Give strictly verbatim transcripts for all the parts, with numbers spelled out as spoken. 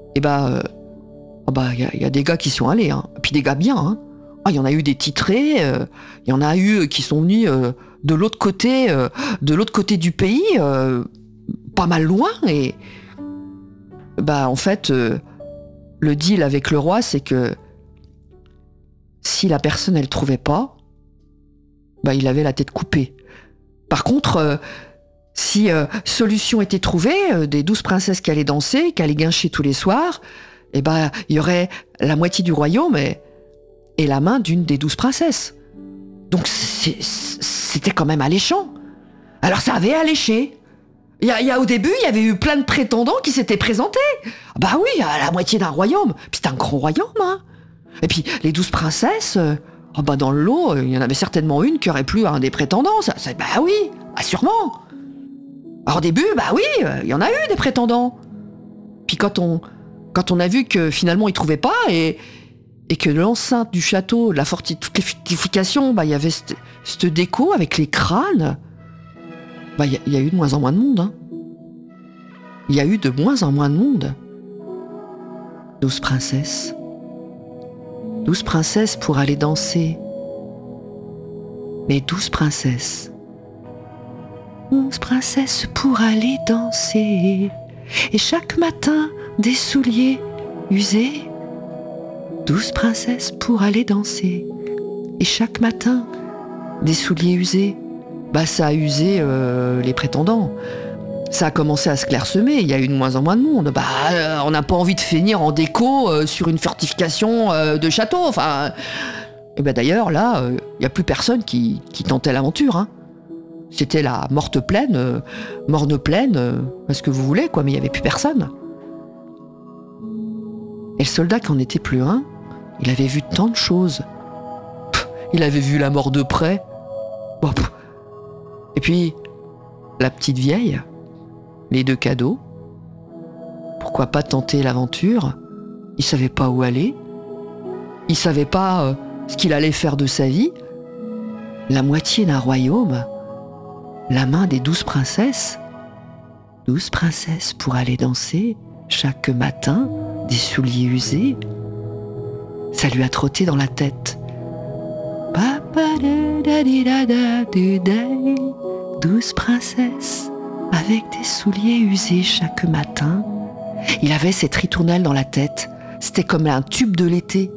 Et bah, euh, oh bah, il y, y a des gars qui sont allés, hein. Puis des gars bien, hein. Ah, il y en a eu des titrés, il euh, y en a eu qui sont venus euh, de l'autre côté, euh, de l'autre côté du pays, euh, pas mal loin. Et bah, en fait, euh, le deal avec le roi, c'est que si la personne elle trouvait pas, bah, il avait la tête coupée. Par contre, euh, si euh, solution était trouvée, euh, des douze princesses qui allaient danser, qui allaient guincher tous les soirs, et bah, il y aurait la moitié du royaume et, et la main d'une des douze princesses. Donc c'est, c'était quand même alléchant. Alors ça avait alléché. Il y a, il y a au début, il y avait eu plein de prétendants qui s'étaient présentés. Bah oui, à la moitié d'un royaume. Puis c'était un grand royaume, hein. Et puis les douze princesses, euh, oh bah dans le lot, il y en avait certainement une qui aurait plu à un des prétendants. Ça, ça, bah oui, ah, sûrement. Alors au début, bah oui, il y en a eu des prétendants. Puis quand on, quand on a vu que finalement ils trouvaient pas et, et que l'enceinte du château, la fortification, bah il y avait cette, cette déco avec les crânes, bah il y, y a eu de moins en moins de monde. Hein. Il y a eu de moins en moins de monde. Douze princesses. Douze princesses pour aller danser. Mais douze princesses. Douze princesses pour aller danser. Et chaque matin, des souliers usés. Douze princesses pour aller danser. Et chaque matin, des souliers usés. Bah ça a usé euh, les prétendants. Ça a commencé à se clairsemer, il y a eu de moins en moins de monde. Bah, euh, on n'a pas envie de finir en déco euh, sur une fortification euh, de château. Enfin, et bah d'ailleurs, là, il euh, n'y a plus personne qui, qui tentait l'aventure. Hein. C'était la morte pleine, euh, morne pleine, euh, ce que vous voulez, quoi, mais il n'y avait plus personne. Et le soldat qui en était plus un, il avait vu tant de choses. Pff, il avait vu la mort de près. Bon, et puis, la petite vieille, les deux cadeaux. Pourquoi pas tenter l'aventure? Il savait pas où aller. Il savait pas euh, ce qu'il allait faire de sa vie. La moitié d'un royaume. La main des douze princesses. Douze princesses pour aller danser chaque matin, des souliers usés. Ça lui a trotté dans la tête. Douze princesses avec des souliers usés chaque matin. Il avait cette ritournelle dans la tête. C'était comme un tube de l'été.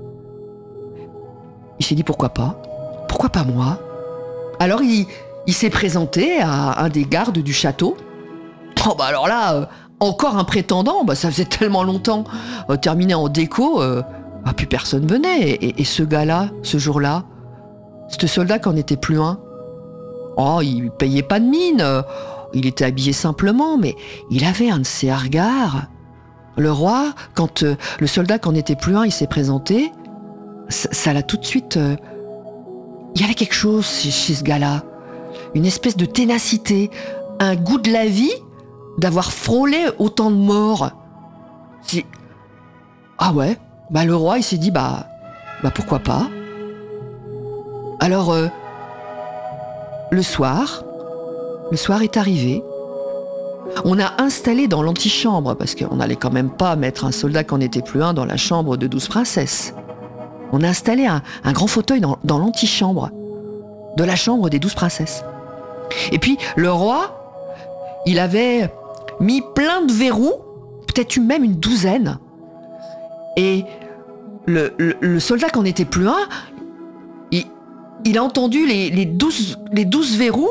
Il s'est dit pourquoi pas? Pourquoi pas moi? Alors il, il s'est présenté à un des gardes du château. Oh bah alors là, euh, encore un prétendant, bah ça faisait tellement longtemps. Euh, terminé en déco, euh, bah plus personne venait. Et, et, et ce gars-là, ce jour-là, ce soldat qui en était plus un, oh il payait pas de mine. Il était habillé simplement, mais il avait un de ses regards. Le roi, quand euh, le soldat qui en était plus un, il s'est présenté, ça, ça l'a tout de suite... Euh, il y avait quelque chose chez, chez ce gars-là. Une espèce de ténacité, un goût de la vie, d'avoir frôlé autant de morts. C'est... Ah ouais, bah le roi, il s'est dit, bah, bah pourquoi pas. Alors, euh, le soir... Le soir est arrivé. On a installé dans l'antichambre, parce qu'on n'allait quand même pas mettre un soldat qui n'en était plus un dans la chambre de douze princesses. On a installé un, un grand fauteuil dans, dans l'antichambre de la chambre des douze princesses. Et puis le roi, il avait mis plein de verrous, peut-être même une douzaine. Et le, le, le soldat qui n'en était plus un, il, il a entendu les, les, douze, les douze verrous.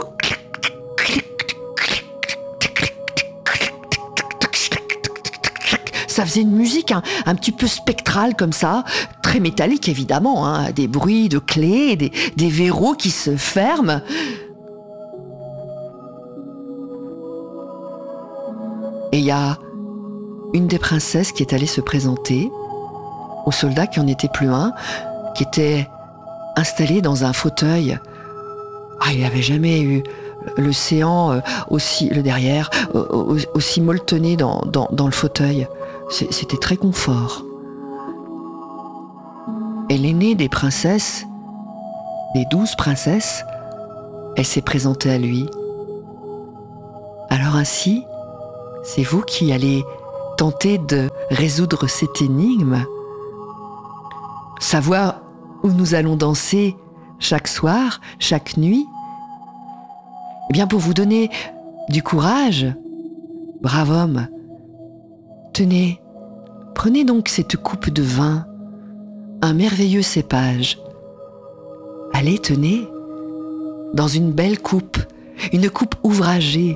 Ça faisait une musique un, un petit peu spectrale comme ça, très métallique évidemment, hein, des bruits de clés, des, des verrous qui se ferment. Et il y a une des princesses qui est allée se présenter au soldat qui en était plus un, qui était installé dans un fauteuil. Ah, il n'avait jamais eu l'océan aussi, le derrière, aussi molletonné dans, dans, dans le fauteuil. C'était très confort. Et l'aînée des princesses, des douze princesses, elle s'est présentée à lui. Alors ainsi, c'est vous qui allez tenter de résoudre cette énigme, savoir où nous allons danser chaque soir, chaque nuit. Eh bien, pour vous donner du courage, brave homme, tenez, prenez donc cette coupe de vin, un merveilleux cépage. Allez, tenez, dans une belle coupe, une coupe ouvragée.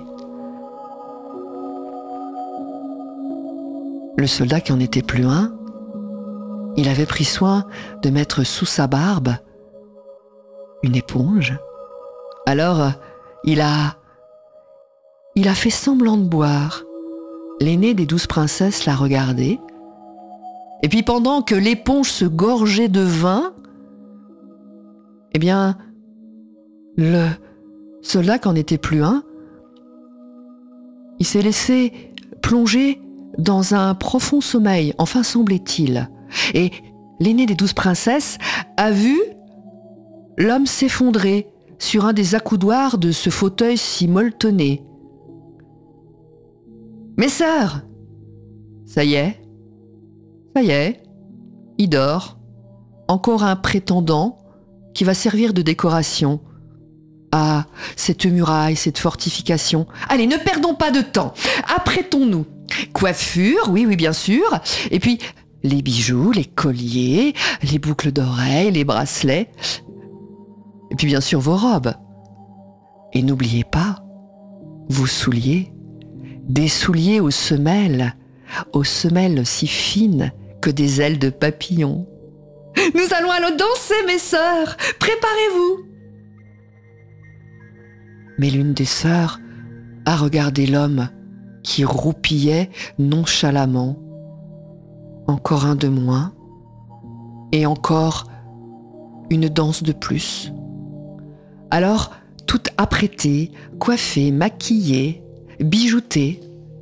Le soldat qui en était plus un, il avait pris soin de mettre sous sa barbe une éponge. Alors, il a, il a fait semblant de boire. L'aînée des douze princesses l'a regardé. Et puis pendant que l'éponge se gorgeait de vin, eh bien, le soldat qui en était plus un, il s'est laissé plonger dans un profond sommeil, enfin semblait-il. Et l'aînée des douze princesses a vu l'homme s'effondrer sur un des accoudoirs de ce fauteuil si molletonné. « Mes sœurs !» Ça y est, ça y est, il dort. Encore un prétendant qui va servir de décoration. Ah, cette muraille, cette fortification. Allez, ne perdons pas de temps. Apprêtons-nous. Coiffure, oui, oui, bien sûr. Et puis, les bijoux, les colliers, les boucles d'oreilles, les bracelets. Et puis, bien sûr, vos robes. Et n'oubliez pas, vos souliers. Des souliers aux semelles, aux semelles si fines que des ailes de papillon. Nous allons aller danser, mes sœurs. Préparez-vous. Mais l'une des sœurs a regardé l'homme qui roupillait nonchalamment. Encore un de moins, et encore une danse de plus. Alors, toutes apprêtées, coiffées, maquillées, bijoutées,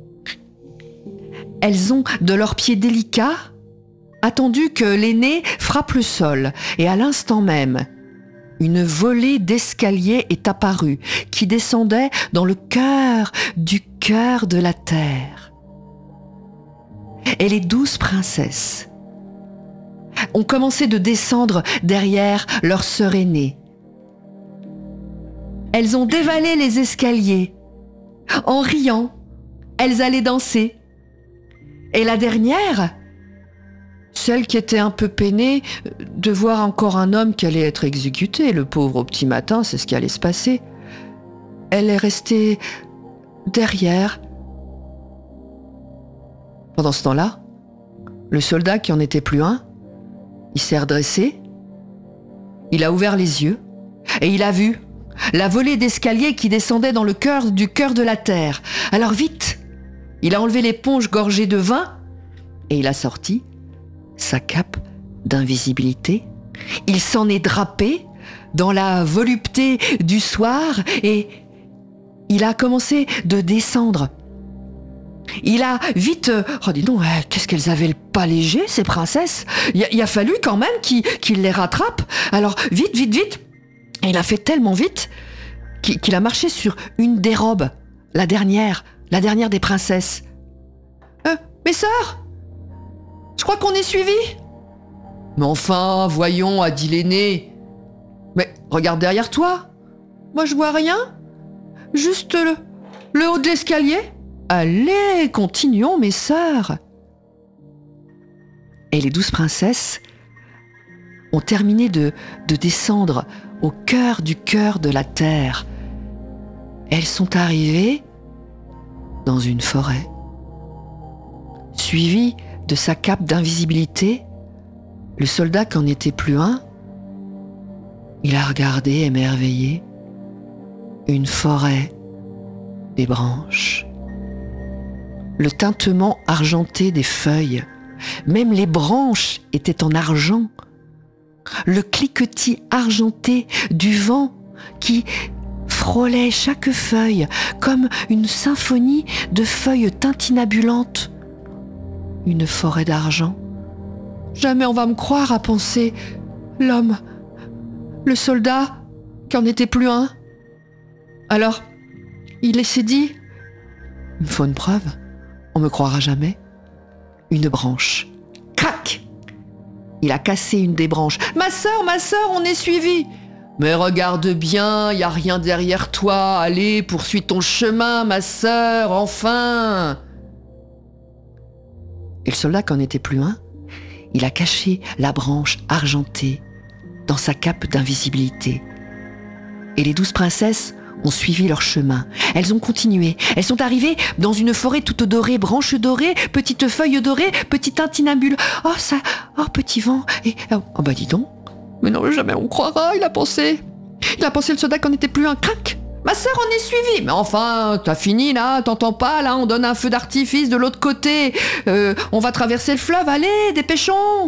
elles ont, de leurs pieds délicats, attendu que l'aînée frappe le sol, et à l'instant même, une volée d'escaliers est apparue, qui descendait dans le cœur du cœur de la terre. Et les douze princesses ont commencé de descendre derrière leur sœur aînée. Elles ont dévalé les escaliers. En riant, elles allaient danser. Et la dernière, celle qui était un peu peinée de voir encore un homme qui allait être exécuté, le pauvre, au petit matin, c'est ce qui allait se passer, elle est restée derrière. Pendant ce temps-là, le soldat qui en était plus un, il s'est redressé, il a ouvert les yeux et il a vu la volée d'escaliers qui descendait dans le cœur du cœur de la terre. Alors vite, il a enlevé l'éponge gorgée de vin et il a sorti sa cape d'invisibilité. Il s'en est drapé dans la volupté du soir et il a commencé de descendre. Il a vite... Oh, dis donc, qu'est-ce qu'elles avaient le pas léger, ces princesses. Il a, il a fallu quand même qu'il, qu'il les rattrape. Alors, vite, vite, vite. Et il a fait tellement vite qu'il, qu'il a marché sur une des robes, la dernière, la dernière des princesses. Euh, mes sœurs, je crois qu'on est suivis. Mais enfin, voyons, a dit l'aîné. Mais regarde derrière toi. Moi, je vois rien. Juste le, le haut de l'escalier. Allez, continuons, mes sœurs. Et les douze princesses ont terminé de, de descendre au cœur du cœur de la terre. Elles sont arrivées dans une forêt. Suivi de sa cape d'invisibilité, le soldat qui en était plus un, il a regardé émerveillé une forêt, des branches, le tintement argenté des feuilles, même les branches étaient en argent, le cliquetis argenté du vent qui frôlait chaque feuille comme une symphonie de feuilles tintinabulantes. Une forêt d'argent. Jamais on va me croire, a pensé l'homme, le soldat qui en était plus un. Alors, il s'est dit, il me faut une preuve, on me croira jamais. une branche. Crac! Il a cassé une des branches. « Ma sœur, ma sœur, on est suivis !»« Mais regarde bien, il n'y a rien derrière toi. Allez, poursuis ton chemin, ma sœur, enfin !» Et le soldat, qu'en était plus un, il a caché la branche argentée dans sa cape d'invisibilité. Et les douze princesses ont suivi leur chemin. Elles ont continué. Elles sont arrivées dans une forêt toute dorée, branches dorées, petites feuilles dorées, petit tintinabule. Oh, ça, oh, petit vent. Et, oh, bah dis donc. Mais non, jamais on croira, il a pensé. Il a pensé le soldat qu'on n'était plus un crack. Ma sœur, on est suivi. Mais enfin, t'as fini là, t'entends pas là, on donne un feu d'artifice de l'autre côté. Euh, on va traverser le fleuve, allez, dépêchons.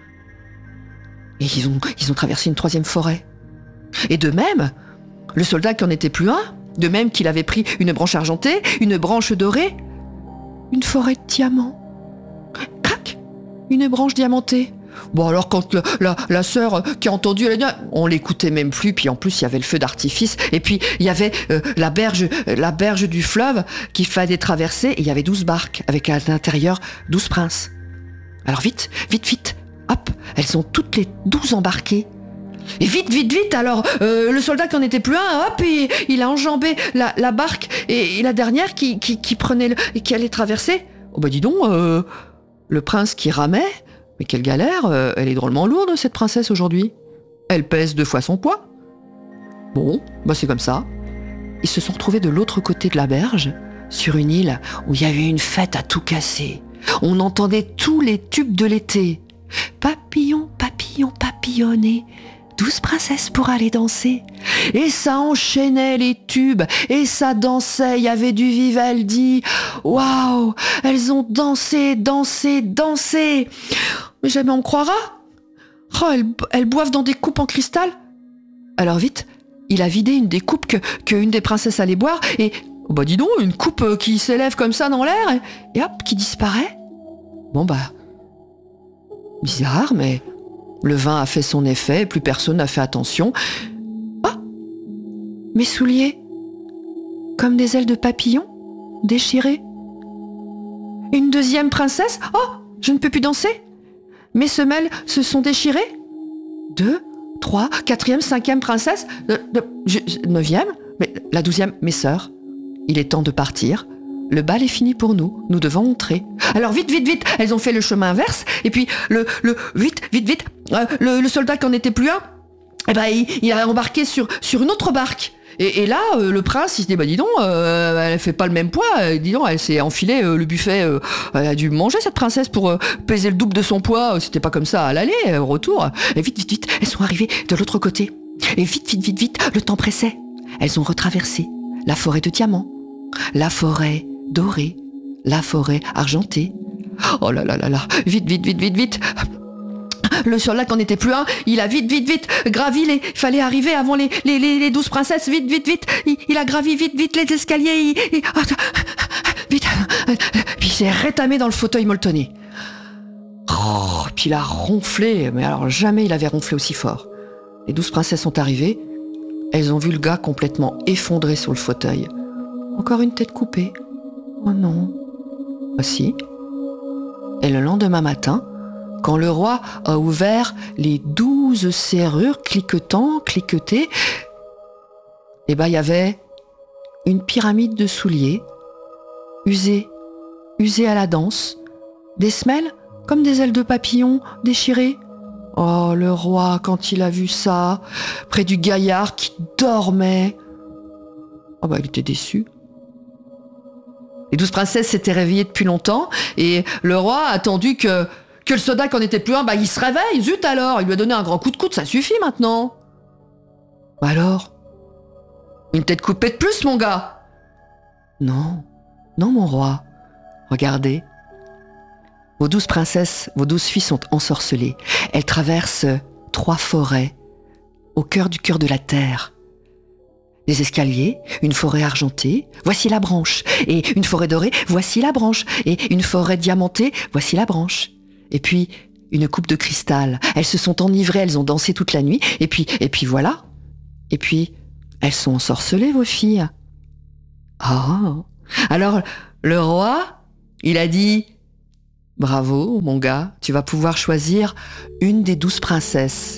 Et ils ont, ils ont traversé une troisième forêt. Et de même, le soldat qui en était plus un, de même qu'il avait pris une branche argentée, une branche dorée, une forêt de diamants. Crac! Une branche diamantée. Bon alors quand le, la, la sœur qui a entendu, elle a dit, on l'écoutait même plus, puis en plus il y avait le feu d'artifice, et puis il y avait euh, la, berge, la berge du fleuve qu'il fallait traverser, et il y avait douze barques, avec à l'intérieur douze princes. Alors vite, vite, vite, hop, elles ont toutes les douze embarquées. Et vite, vite, vite, alors euh, le soldat qui en était plus un, hop, il, il a enjambé la, la barque, et, et la dernière qui, qui, qui prenait le, et qui allait traverser. Oh bah dis donc, euh, le prince qui ramait, mais quelle galère, euh, elle est drôlement lourde cette princesse aujourd'hui. Elle pèse deux fois son poids. Bon, bah c'est comme ça. Ils se sont retrouvés de l'autre côté de la berge, sur une île où il y avait une fête à tout casser. On entendait tous les tubes de l'été. Papillon, papillon, papillonner. Douze princesses pour aller danser. Et ça enchaînait les tubes, et ça dansait, il y avait du Vivaldi. Waouh, elles ont dansé, dansé, dansé. Mais jamais on croira. Oh, elles, elles boivent dans des coupes en cristal. Alors vite, il a vidé une des coupes que, que une des princesses allait boire, et oh bah dis donc, une coupe qui s'élève comme ça dans l'air, et, et hop, qui disparaît. Bon bah, bizarre, mais le vin a fait son effet, plus personne n'a fait attention. Ah, mes souliers, comme des ailes de papillon, déchirées. Une deuxième princesse. Oh, je ne peux plus danser. Mes semelles se sont déchirées. Deux, trois, quatrième, cinquième princesse. De, de, je, neuvième, mais la douzième, mes sœurs. Il est temps de partir. Le bal est fini pour nous. Nous devons entrer. Alors vite, vite, vite. Elles ont fait le chemin inverse. Et puis le, le, vite, vite, vite. Euh, le, le soldat qui en était plus un, eh ben il, il a embarqué sur sur une autre barque. Et, et là, euh, le prince, il se dit, bah dis donc, euh, elle fait pas le même poids. Euh, dis donc, elle s'est enfilée euh, le buffet. Euh, elle a dû manger cette princesse pour euh, peser le double de son poids. C'était pas comme ça à l'aller, euh, au retour. Et vite, vite, vite. Elles sont arrivées de l'autre côté. Et vite, vite, vite, vite. Le temps pressait. Elles ont retraversé la forêt de diamants, la forêt dorée, la forêt argentée. Oh là là là là, vite, vite, vite, vite, vite. Le soldat qu'en était plus un, il a vite, vite, vite gravi les... Il fallait arriver avant les, les, les, les douze princesses, vite, vite, vite. Il, il a gravi vite, vite les escaliers, il... il... Ah, vite. Puis il s'est rétamé dans le fauteuil molletonné. Oh, puis il a ronflé, mais alors jamais il avait ronflé aussi fort. Les douze princesses sont arrivées, elles ont vu le gars complètement effondré sur le fauteuil. Encore une tête coupée. Oh non. Voici. Et le lendemain matin, quand le roi a ouvert les douze serrures, cliquetant, cliquetées, eh ben, il y avait une pyramide de souliers, usés, usés à la danse, des semelles comme des ailes de papillon déchirées. Oh, le roi, quand il a vu ça, près du gaillard qui dormait, oh bah, il était déçu. Les douze princesses s'étaient réveillées depuis longtemps, et le roi a attendu que Que le soldat qui en était plus un, bah il se réveille, zut alors, il lui a donné un grand coup de coude, ça suffit maintenant. Alors, une tête coupée de plus, mon gars. Non, non mon roi, regardez. Vos douze princesses, vos douze filles sont ensorcelées. Elles traversent trois forêts, au cœur du cœur de la terre. Des escaliers, une forêt argentée, voici la branche. Et une forêt dorée, voici la branche. Et une forêt diamantée, voici la branche. Et puis, une coupe de cristal. Elles se sont enivrées, elles ont dansé toute la nuit. Et puis, et puis voilà. Et puis, elles sont ensorcelées, vos filles. Oh. Alors, le roi, il a dit, Bravo, mon gars, tu vas pouvoir choisir une des douze princesses.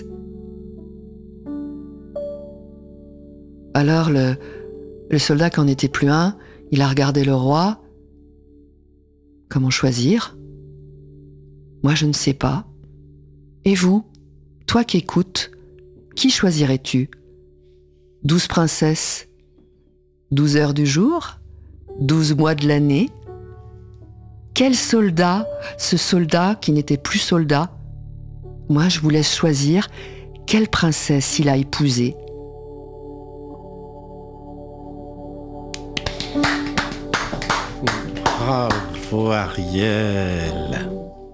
Alors le, le soldat qui n'en était plus un, il a regardé le roi. Comment choisir ? Moi, je ne sais pas. Et vous, toi qui écoutes, qui choisirais-tu ? Douze princesses, douze heures du jour, douze mois de l'année. Quel soldat, ce soldat qui n'était plus soldat ? Moi, je vous laisse choisir quelle princesse il a épousée. Bravo Ariel.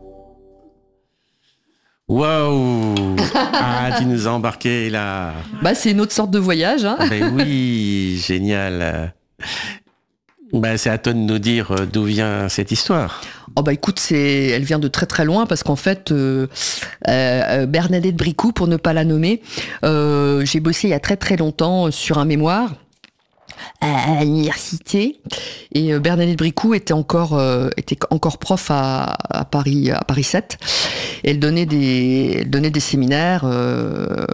Waouh. Ah, tu nous as embarqués là. Bah, c'est une autre sorte de voyage, hein. Ben oui, génial. Ben, c'est à toi de nous dire d'où vient cette histoire. Oh bah écoute, c'est, elle vient de très très loin parce qu'en fait, euh, euh, Bernadette Bricou, pour ne pas la nommer, euh, j'ai bossé il y a très très longtemps sur un mémoire à l'université et Bernadette Bricou était encore euh, était encore prof à, à Paris à Paris sept. Elle donnait des elle donnait des séminaires euh,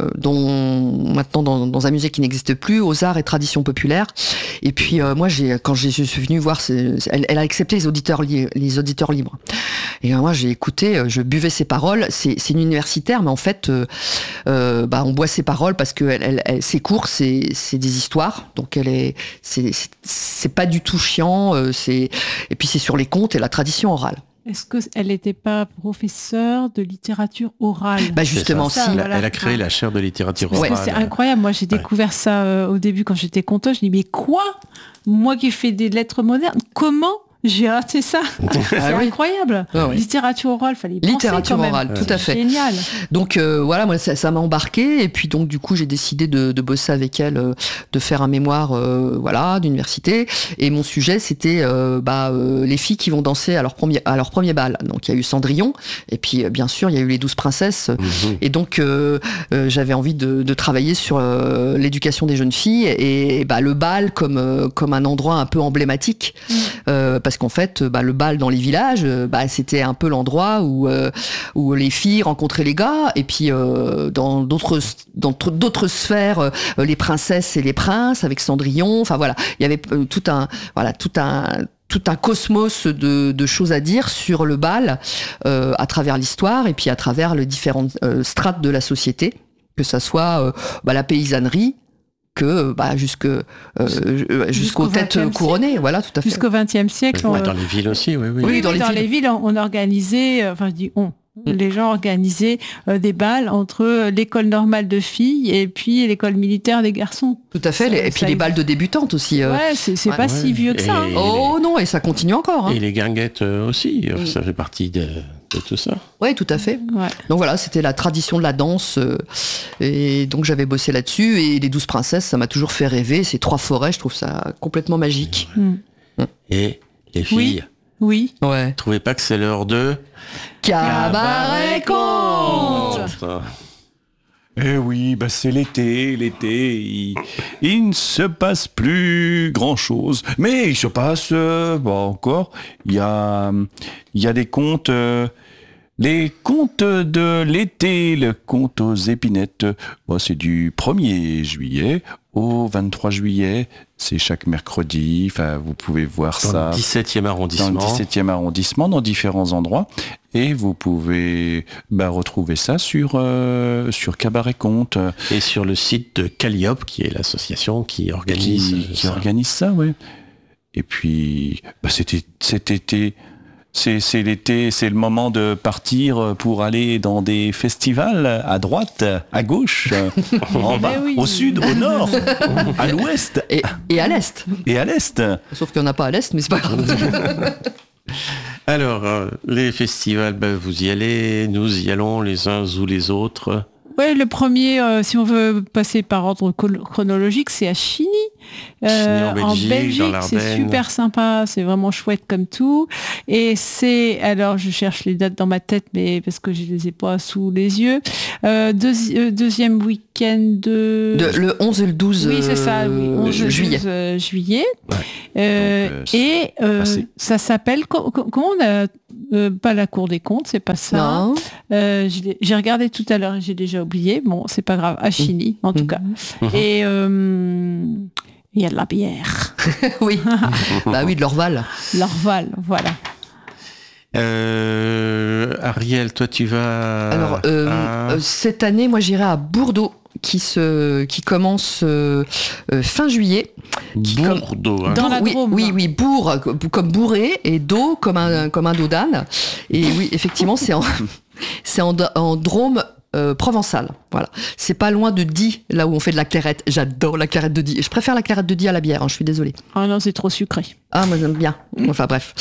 dont maintenant dans, dans un musée qui n'existe plus, aux arts et traditions populaires. Et puis euh, moi j'ai quand j'ai, je suis venue voir c'est, elle, elle a accepté les auditeurs li, les auditeurs libres. Et moi j'ai écouté, je buvais ses paroles. C'est, c'est une universitaire, mais en fait euh, euh, bah on boit ses paroles parce que elle, elle, elle, ses cours c'est c'est des histoires. Donc elle est c'est c'est, c'est pas du tout chiant. Euh, c'est et puis c'est sur les contes et la tradition orale. Est-ce qu'elle n'était pas professeure de littérature orale ? Bah justement, ça, si. voilà. Elle a créé la chaire de littérature Parce orale. que c'est incroyable. Moi, j'ai découvert ouais. ça euh, au début quand j'étais conteuse. Je dis mais quoi ? Moi qui fais des lettres modernes, comment j'ai raté ça ? C'est ah, oui. incroyable. Ah, oui. Littérature orale, fallait penser littérature quand même. orale, tout à fait. Génial. Donc euh, voilà, moi ça, ça m'a embarqué et puis donc du coup j'ai décidé de, de bosser avec elle, euh, de faire un mémoire, euh, voilà, d'université. Et mon sujet c'était euh, bah euh, les filles qui vont danser à leur premier à leur premier bal. Donc il y a eu Cendrillon et puis euh, bien sûr il y a eu les douze princesses. Mmh. Et donc euh, euh, j'avais envie de, de travailler sur euh, l'éducation des jeunes filles et, et bah le bal comme euh, comme un endroit un peu emblématique. Mmh. Euh, parce qu'en fait, bah, le bal dans les villages, bah, c'était un peu l'endroit où, euh, où les filles rencontraient les gars, et puis euh, dans d'autres dans d'autres sphères, euh, les princesses et les princes avec Cendrillon. Enfin voilà, il y avait euh, tout un voilà tout un tout un cosmos de, de choses à dire sur le bal euh, à travers l'histoire et puis à travers les différentes euh, strates de la société, que ça soit euh, bah, la paysannerie. Que bah, jusque, euh, jusqu'aux jusqu'au têtes couronnées, voilà, tout à fait. Jusqu'au vingtième siècle. Ouais, on... Dans les villes aussi, oui. Oui, oui, oui dans, dans, les, les dans les villes, on organisait, enfin je dis on, mm. les gens organisaient euh, des bals entre l'école normale de filles et puis l'école militaire des garçons. Tout à fait, ça, et puis les bals de débutantes aussi. Euh... Ouais, c'est, c'est ouais. pas ouais. si vieux que et ça. Hein. Oh les... non, et ça continue encore. Hein. Et les guinguettes aussi, mm. ça fait partie de... de tout ça. Oui, tout à fait. Ouais. Donc voilà, c'était la tradition de la danse. Euh, et donc j'avais bossé là-dessus. Et les douze princesses, ça m'a toujours fait rêver. Ces trois forêts, je trouve ça complètement magique. Mm. Et les filles, oui. oui. Ouais. Vous trouvez pas que c'est l'heure de Cabaret Conte ? Eh oui, bah c'est l'été, l'été, il, il ne se passe plus grand-chose. Mais il se passe, euh, bah encore, il y a, il y a des contes, euh, les contes de l'été, le conte aux épinettes. Bah, c'est du premier juillet au vingt-trois juillet, c'est chaque mercredi, enfin vous pouvez voir dans ça. Dans le dix-septième arrondissement. Dans le dix-septième arrondissement, dans différents endroits. Et vous pouvez bah, retrouver ça sur, euh, sur Cabaret Conte. Et sur le site de Calliope, qui est l'association qui organise qui, qui ça. organise ça, ouais. Et puis, bah, c'était, cet été, c'est, c'est l'été, c'est le moment de partir pour aller dans des festivals à droite, à gauche, en bas, oui. au sud, au nord, à l'ouest. Et, et à l'est. Et à l'est. Sauf qu'il n'y en a pas à l'est, mais c'est pas grave. Alors, euh, les festivals, ben, vous y allez, nous y allons les uns ou les autres. Oui, le premier, euh, si on veut passer par ordre chronologique, c'est à Chigny. Euh, Chigny en Belgique, en Belgique dans l'Ardenne. C'est super sympa, c'est vraiment chouette comme tout. Et c'est, alors je cherche les dates dans ma tête, mais parce que je les ai pas sous les yeux. Euh, deuxi- euh, deuxième week-end de... de... Le onze et le douze oui, c'est ça, oui, onze juillet. douze, euh, juillet. Ouais. Euh, Donc, euh, et euh, ça s'appelle, co- co- comment on a, euh, pas la Cour des comptes, c'est pas ça. Non. Euh, j'ai, j'ai regardé tout à l'heure et j'ai déjà oublié. Bon, c'est pas grave. Achini, mmh. en tout mmh. cas. Mmh. Et euh, il y a de la bière. Oui. Bah oui, de l'Orval. L'Orval, voilà. Euh, Ariel, toi tu vas... Alors, euh, à... cette année, moi j'irai à Bourdeaux, qui, se, qui commence euh, euh, fin juillet. Bourdeaux, comme, hein. Dans la oui, Drôme. Oui, oui, bourg comme bourré et dos comme un, comme un dos d'âne. Et oui, effectivement, c'est en, c'est en, en Drôme euh, provençal. Voilà. C'est pas loin de Die, là où on fait de la clairette. J'adore la clairette de Die. Je préfère la clairette de Die à la bière, hein, je suis désolée. Ah non, c'est trop sucré. Ah, moi j'aime bien. Enfin bref.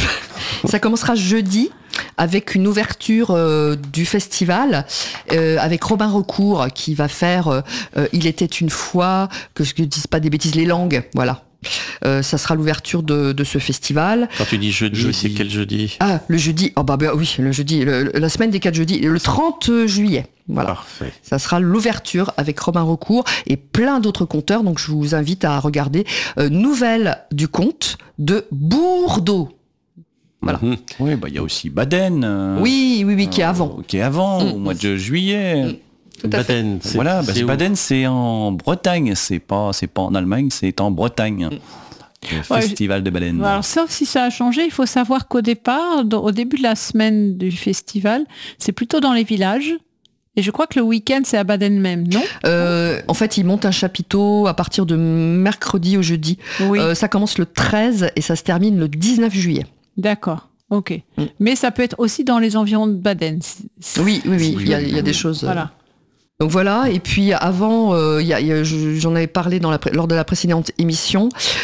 Ça commencera jeudi avec une ouverture euh, du festival euh, avec Robin Recourt qui va faire euh, euh, Il était une fois, que je ne dise pas des bêtises, les langues, voilà. Euh, ça sera l'ouverture de, de ce festival. Quand tu dis jeudi, jeudi. C'est quel jeudi ? Ah, le jeudi, oh bah, bah oui, le jeudi, le, la semaine des quatre jeudis, le trente juillet. Voilà. Parfait. Ça sera l'ouverture avec Robin Recourt et plein d'autres conteurs, donc je vous invite à regarder euh, Nouvelles du conte de Bourdeaux. Voilà. Mmh. Oui, bah il y a aussi Baden. Euh, oui, oui, oui, qui est avant. Euh, qui est avant, mmh. au mois de juillet. Mmh. Tout à Baden, fait. c'est, voilà, bah, c'est Baden, c'est en Bretagne, c'est pas, c'est pas en Allemagne, c'est en Bretagne. Mmh. Le ouais, festival je... de Baden. Alors, sauf si ça a changé, il faut savoir qu'au départ, au début de la semaine du festival, c'est plutôt dans les villages. Et je crois que le week-end, c'est à Baden même, non ? euh, En fait, ils montent un chapiteau à partir de mercredi au jeudi. Oui. Euh, ça commence le treize et ça se termine le dix-neuf juillet. D'accord. Ok. Mm. Mais ça peut être aussi dans les environs de Baden. C'est... Oui, oui, oui. Il y a, il y a des choses. Voilà. Donc voilà, et puis avant, euh, y a, y a, j'en avais parlé dans la, lors de la précédente émission,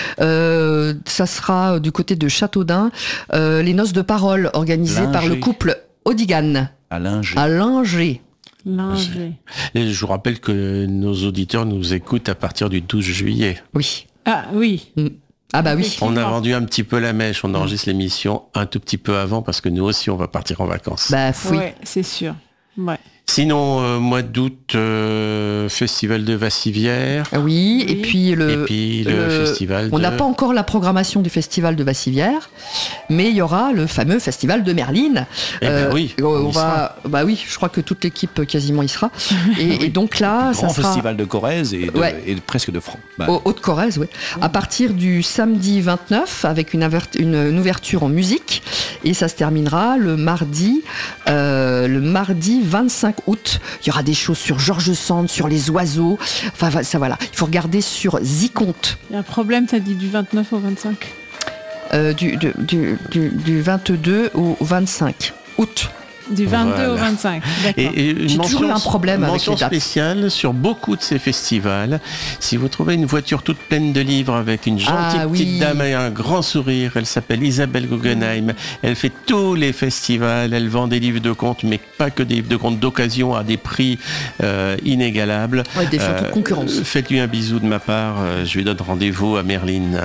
euh, ça sera du côté de Châteaudun, euh, les noces de parole organisées Linger. Par le couple Odigan. À Linger. À Linger. Linger. Et je vous rappelle que nos auditeurs nous écoutent à partir du douze juillet. Oui. Ah oui. Mm. Ah bah oui. On a vendu un petit peu la mèche, on enregistre l'émission un tout petit peu avant parce que nous aussi on va partir en vacances. Bah oui. Ouais, c'est sûr. Ouais. Sinon, euh, mois d'août, euh, festival de Vassivière. Oui, oui, et puis le, et puis le, le festival. On n'a de... pas encore la programmation du festival de Vassivière, mais il y aura le fameux festival de Merline. Eh euh, ben oui, on, on va, bah oui, je crois que toute l'équipe quasiment y sera. Et, oui. et donc là, le ça grand sera festival de Corrèze et, de, ouais. et de, presque de Franc. Bah. Haute-Corrèze, oui. Mmh. À partir du samedi vingt-neuf, avec une, avert... une, une ouverture en musique, et ça se terminera le mardi, euh, le mardi vingt-cinq août. Il y aura des choses sur George Sand, sur les oiseaux. Enfin, ça voilà. Il faut regarder sur Ziconte. Il y a un problème, t'as dit du vingt-neuf au vingt-cinq euh, du, du, du, du, du vingt-deux au vingt-cinq août. Du vingt-deux voilà. au vingt-cinq, d'accord. Et, et une J'ai mention, toujours eu un problème avec les dates. Mention spéciale sur beaucoup de ces festivals. Si vous trouvez une voiture toute pleine de livres avec une gentille ah, petite oui. dame et un grand sourire, elle s'appelle Isabelle Guggenheim. Elle fait tous les festivals, elle vend des livres de contes, mais pas que des livres de contes d'occasion à des prix euh, inégalables. Ouais, des photos de concurrence. Euh, faites-lui un bisou de ma part, euh, je lui donne rendez-vous à Merline.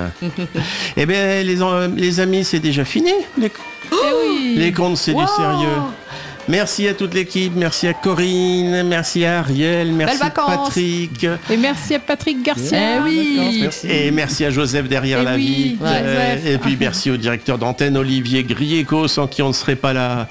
Eh bien, les, les amis, c'est déjà fini. Les, oh oui. les contes, c'est wow. du sérieux. Merci à toute l'équipe, merci à Corinne, merci à Ariel, merci à Patrick. Et merci à Patrick Garcia. Eh oui. Merci. Et merci à Joseph derrière et la oui. vitre. Ouais, euh, et puis merci au directeur d'antenne Olivier Grieco, sans qui on ne serait pas là.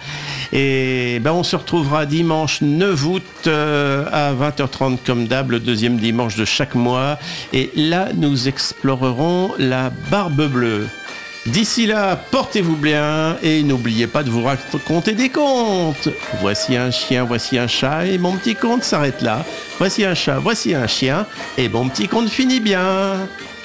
Et ben on se retrouvera dimanche neuf août euh, à vingt heures trente comme d'hab, le deuxième dimanche de chaque mois. Et là, nous explorerons la Barbe Bleue. D'ici là, portez-vous bien et n'oubliez pas de vous raconter des contes. Voici un chien, voici un chat et mon petit conte s'arrête là. Voici un chat, voici un chien et mon petit conte finit bien.